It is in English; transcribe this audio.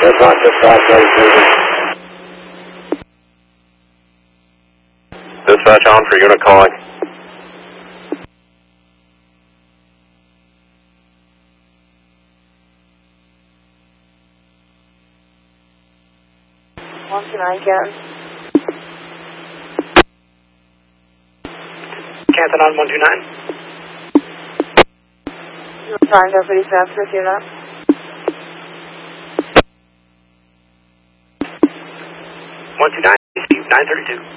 Dispatch on for unit calling. Canton on 129. You're trying to go pretty fast for unit. 129, 932.